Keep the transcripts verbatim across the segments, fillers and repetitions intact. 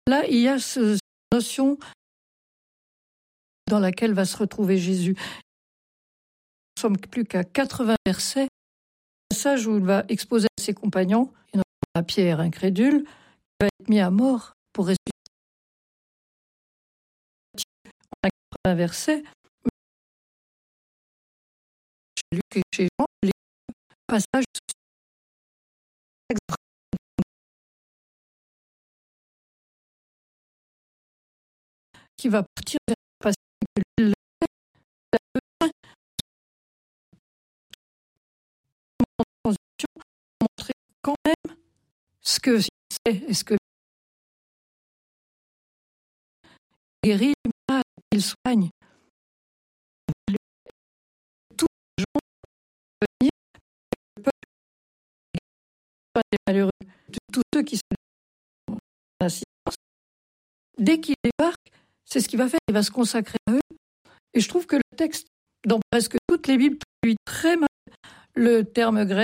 là, il y a ce, cette notion dans laquelle va se retrouver Jésus. Nous ne sommes plus qu'à quatre-vingts versets, un passage où il va exposer à ses compagnons, et notamment à Pierre incrédule, qui va être mis à mort pour ressusciter. On a quatre-vingts versets, chez Luc et chez Jean, les passages qui va partir vers le passage que lui montrer quand même ce que c'est et ce que guérit les malades, qu'il soigne. Tous les gens peuvent venir, peuvent les malheureux, de tous ceux qui sont en assistance. Dès qu'il débarque, c'est ce qu'il va faire, il va se consacrer à eux. Et je trouve que le texte, dans presque toutes les Bibles, traduit très mal le terme grec.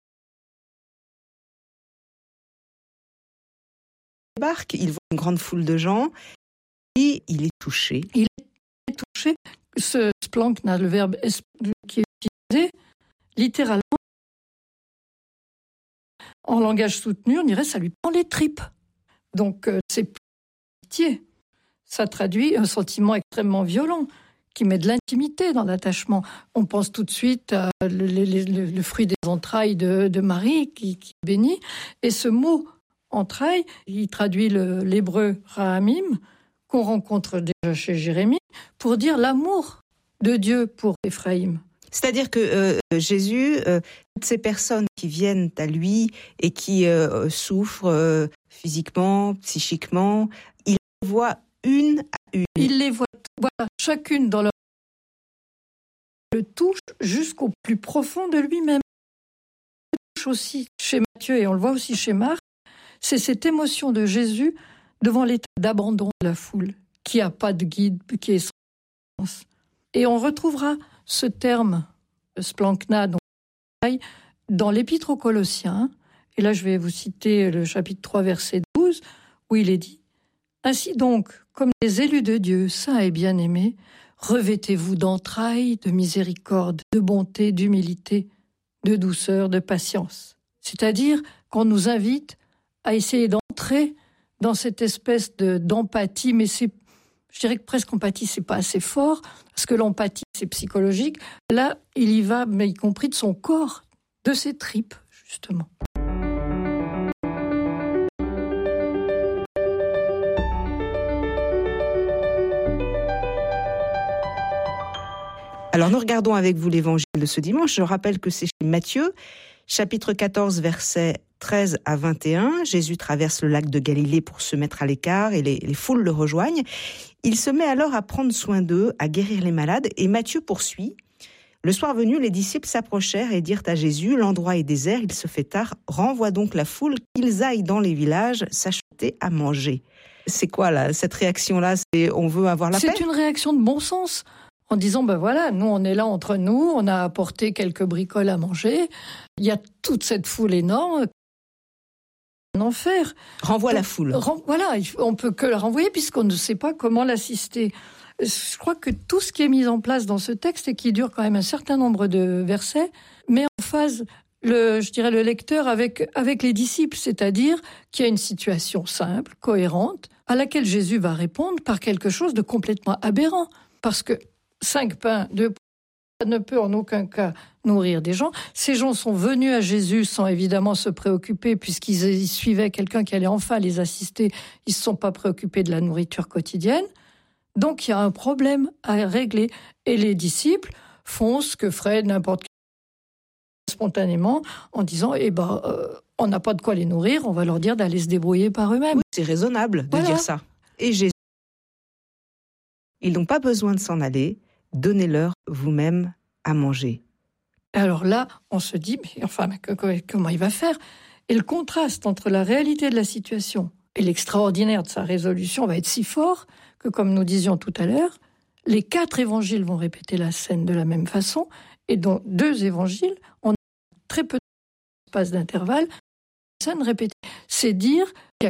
Il débarque, il voit une grande foule de gens et il est touché. Il est touché. Ce splankna, le verbe qui est utilisé, littéralement, en langage soutenu, on dirait ça lui prend les tripes. Donc, euh, c'est pitié. Ça traduit un sentiment extrêmement violent qui met de l'intimité dans l'attachement. On pense tout de suite à le, le, le, le fruit des entrailles de, de Marie qui, qui bénit. Et ce mot entrailles, il traduit le, l'hébreu rahamim, qu'on rencontre déjà chez Jérémie, pour dire l'amour de Dieu pour Éphraïm. C'est-à-dire que euh, Jésus, euh, toutes ces personnes qui viennent à lui et qui euh, souffrent euh, physiquement, psychiquement, il les voit une à une. Il les voit voilà, chacune dans leur... le touche jusqu'au plus profond de lui-même. Le touche aussi chez Matthieu et on le voit aussi chez Marc, c'est cette émotion de Jésus devant l'état d'abandon de la foule, qui n'a pas de guide, qui est sans sens. Et on retrouvera ce terme, splankna, dans l'Épître aux Colossiens. Et là, je vais vous citer le chapitre trois, verset douze, où il est dit « Ainsi donc, comme les élus de Dieu, saints et bien-aimés, revêtez-vous d'entrailles, de miséricorde, de bonté, d'humilité, de douceur, de patience. » C'est-à-dire qu'on nous invite à essayer d'entrer dans cette espèce de, d'empathie, mais c'est, je dirais que presque empathie, c'est pas assez fort, parce que l'empathie, c'est psychologique. Là, il y va, mais y compris de son corps, de ses tripes, justement. Alors, nous regardons avec vous l'évangile de ce dimanche. Je rappelle que c'est chez Matthieu, chapitre quatorze, versets treize à vingt et un. Jésus traverse le lac de Galilée pour se mettre à l'écart et les, les foules le rejoignent. Il se met alors à prendre soin d'eux, à guérir les malades. Et Matthieu poursuit. Le soir venu, les disciples s'approchèrent et dirent à Jésus, l'endroit est désert, il se fait tard, renvoie donc la foule, qu'ils aillent dans les villages s'acheter à manger. C'est quoi là, cette réaction-là? C'est on veut avoir la paix? C'est une réaction de bon sens. En disant, ben voilà, nous on est là entre nous, on a apporté quelques bricoles à manger, il y a toute cette foule énorme, un enfer. Renvoie Donc, la foule. Ren- voilà, on peut que la renvoyer puisqu'on ne sait pas comment l'assister. Je crois que tout ce qui est mis en place dans ce texte et qui dure quand même un certain nombre de versets met en phase le, je dirais, le lecteur avec, avec les disciples, c'est-à-dire qu'il y a une situation simple, cohérente, à laquelle Jésus va répondre par quelque chose de complètement aberrant. Parce que cinq pains, deux poissons, ça ne peut en aucun cas nourrir des gens. Ces gens sont venus à Jésus sans évidemment se préoccuper, puisqu'ils ils suivaient quelqu'un qui allait enfin les assister. Ils ne se sont pas préoccupés de la nourriture quotidienne. Donc il y a un problème à régler. Et les disciples font ce que ferait n'importe qui spontanément en disant eh ben, euh, on n'a pas de quoi les nourrir, on va leur dire d'aller se débrouiller par eux-mêmes. Oui, c'est raisonnable de Voilà. dire ça. Et Jésus, ils n'ont pas besoin de s'en aller. Donnez-leur vous-même à manger. Alors là, on se dit, mais enfin, mais que, que, comment il va faire? Et le contraste entre la réalité de la situation et l'extraordinaire de sa résolution va être si fort que, comme nous disions tout à l'heure, les quatre évangiles vont répéter la scène de la même façon, et dans deux évangiles, on a très peu d'espace d'intervalle, scène répétée. C'est dire qu'il y a